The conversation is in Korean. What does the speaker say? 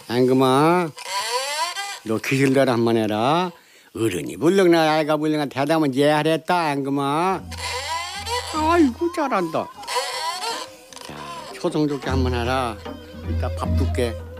앵금아, 너 귀신들 한번 해라. 어른이 불렁나 아이가 불렁나 대답은 예하랬다 앵금아. 아이고 잘한다. 자, 초성 좋게 한번 해라. 이따 밥 줄게.